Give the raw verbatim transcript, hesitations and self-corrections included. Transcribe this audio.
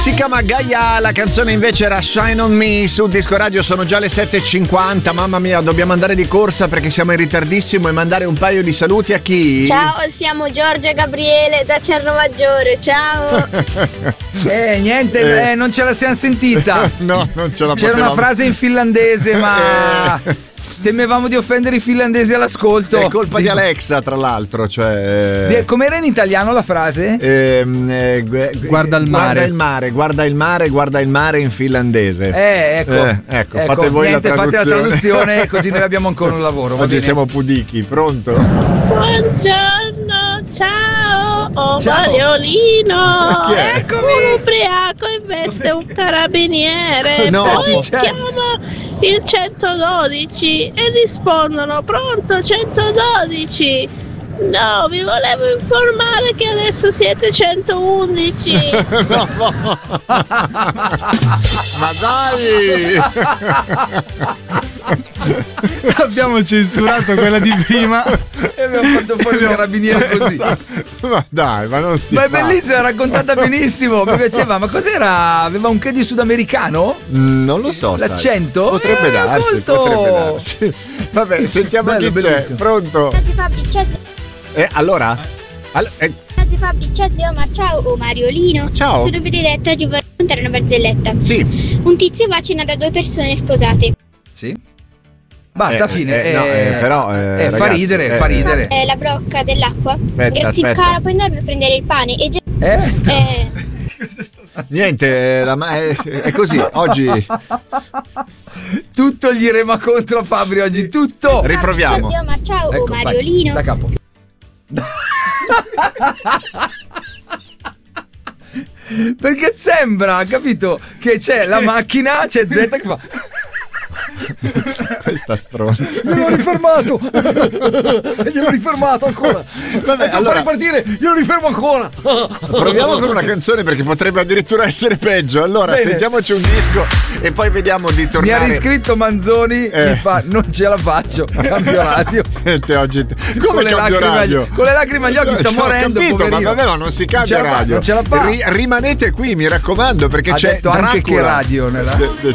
Si chiama Gaia, la canzone invece era Shine on Me su Disco Radio. Sono già le sette e cinquanta, mamma mia, dobbiamo andare di corsa perché siamo in ritardissimo e mandare un paio di saluti a chi? Ciao, siamo Giorgia e Gabriele da Cerno Maggiore, ciao. Eh, niente, eh. Eh, non ce la siamo sentita. No, non ce la C'era potevamo. una frase in finlandese, ma Eh. temevamo di offendere i finlandesi all'ascolto. È colpa di Alexa, tra l'altro, cioè. Di- Com'era in italiano la frase? Ehm, eh, gu- Guarda il mare. Guarda il mare, guarda il mare, guarda il mare in finlandese. Eh, ecco. Eh, ecco, fate voi niente, la traduzione. fate la traduzione così noi abbiamo ancora un lavoro. va Oggi bene? siamo pudichi, pronto? Buongiorno, ciao, oh Ciao. Mariolino. Chi è? Eccomi. Un ubriaco investe un carabiniere. No. Poi Successo. chiama il centododici e rispondono: pronto centododici. No, vi volevo informare che adesso siete centoundici. Ma dai! Abbiamo censurato quella di prima. E abbiamo fatto fuori il carabiniere così. Ma dai, ma non si Ma è fa. bellissima, è raccontata benissimo. Mi piaceva. Ma cos'era? Aveva un che di sudamericano? Mm, Non lo so. sai. L'accento? Potrebbe Eh, darsi, molto. potrebbe darsi. Vabbè, sentiamo Bello, chi c'è. bellissimo. Pronto? Ciao Fabrizio, Eh, allora? All- eh, ciao Fabrizio, Omar, ciao, oh Mariolino. Ciao. Sono Benedetta, oggi voglio raccontare una barzelletta. sì. Un tizio va a cena da due persone sposate. Sì. Basta, Eh, fine. eh, no, eh, però, eh, eh, fa ragazzi, ridere, eh, fa ridere. Eh, la brocca dell'acqua. Aspetta, Grazie aspetta. cara, puoi andarmi a prendere il pane e già... Eh? Eh, Niente, la ma- è, è così. Oggi Tutto gli rema contro Fabri oggi, tutto. riproviamo. Ciao Omar, ciao, Ecco, oh vai, Mariolino. da capo. Perché sembra, capito, che c'è la macchina, c'è Z che fa. Questa stronza. Gliel'ho rifermato. Gliel'ho rifermato ancora. Vabbè, Adesso allora- fa ripartire, glielo rifermo ancora. Proviamo con una canzone perché potrebbe addirittura essere peggio. Allora, Bene. sentiamoci un disco e poi vediamo di Mi ha tornare. riscritto Manzoni, Eh. mi fa non ce la faccio, cambio radio. Te oggi Con come le cambio lacrime agli- radio? con le lacrime agli occhi sta Ho morendo, capito, ma poverino. vabbè, ma non si cambia Non ce la fa, radio. non ce la fa. Ri- rimanete qui, mi raccomando, perché Ha c'è detto anche Dracula. che radio nella- De- de-